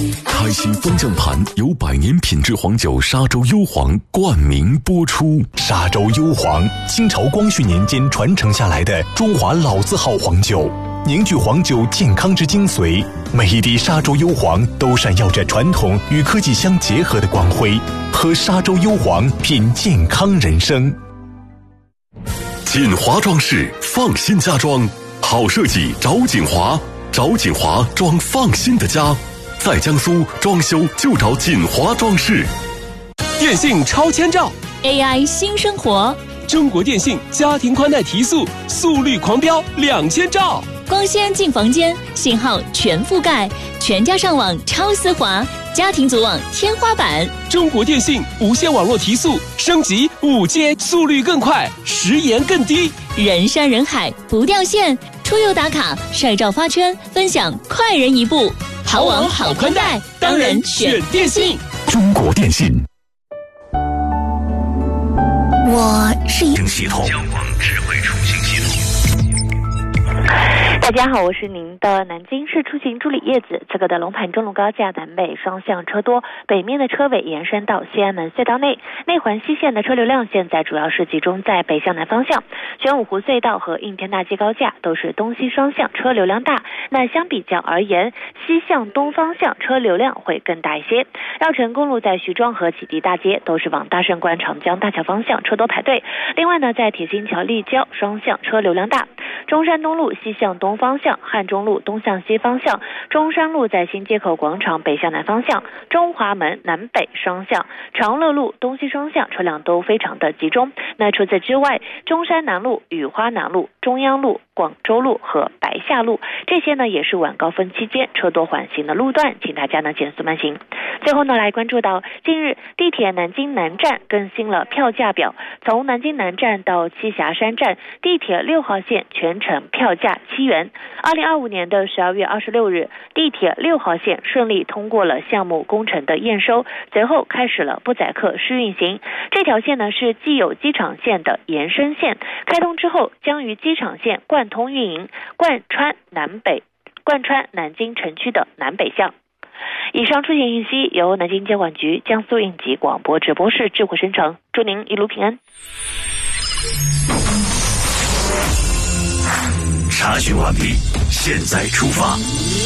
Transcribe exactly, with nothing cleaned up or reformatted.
开心方向盘由百年品质黄酒沙洲幽黄冠名播出。 沙洲幽黄，清朝光绪年间传承下来的中华老字号黄酒，凝聚黄酒健康之精髓。每一滴沙洲幽黄都闪耀着传统与科技相结合的光辉。喝沙洲幽黄，品健康人生。 锦华装饰，放心家装，好设计找锦华，找锦华装放心的家。在江苏装修就找锦华装饰。 电信超千兆 A I 新生活， 中国电信家庭宽带提速，速率狂飙两千兆， 光纤进房间，信号全覆盖，全家上网超丝滑，家庭组网天花板。 中国电信无线网络提速，升级五 G， 速率更快，时延更低， 人山人海不掉线，出游打卡晒照发圈，分享快人一步。好网好宽带，当然选电信。 中国电信。 我是一系统交广智慧出行系统。 大家好，我是您的南京市出行助理叶子。这个的龙盘中路高架南北双向车多，北面的车尾延伸到西安门隧道内，内环西线的车流量现在主要是集中在北向南方向。玄武湖隧道和应天大街高架都是东西双向车流量大，那相比较而言，西向东方向车流量会更大一些。绕城公路在徐庄和启迪大街都是往大胜关长江大桥方向车多排队。另外呢，在铁心桥立交双向车流量大。中山东路西向东方向，汉中路东向西方向，中山路在新街口广场北向南方向，中华门南北双向，长乐路东西双向车辆都非常的集中。那除此之外，中山南路、雨花南路、中央路、广州路和白下路这些呢也是晚高峰期间车多缓行的路段，请大家呢减速慢行。最后呢，来关注到近日地铁南京南站更新了票价表，从南京南站到栖霞山站，地铁六号线全程票价七元。二零二五年的十二月二十六日，地铁六号线顺利通过了项目工程的验收，随后开始了不载客试运行。这条线呢是既有机场线的延伸线，开通之后将与机场线贯通运营，贯穿南北，贯穿南京城区的南北向。以上出行信息由南京交管局江苏应急广播直播室智慧生成，祝您一路平安。 查询完毕，现在出发。